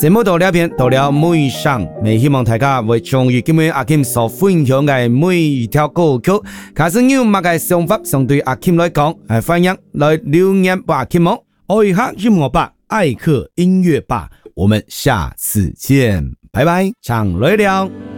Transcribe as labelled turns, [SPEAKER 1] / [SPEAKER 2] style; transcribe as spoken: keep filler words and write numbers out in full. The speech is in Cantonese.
[SPEAKER 1] 節目到呢邊到了尾聲，未希望大家會將與今日阿 Kim 所分享嘅每一條歌曲，假使有乜嘅想法，相對阿 Kim 來講，係歡迎來留言俾阿 Kim 哦。愛客音樂吧，愛客音樂吧，我們下次見，拜拜，常來了。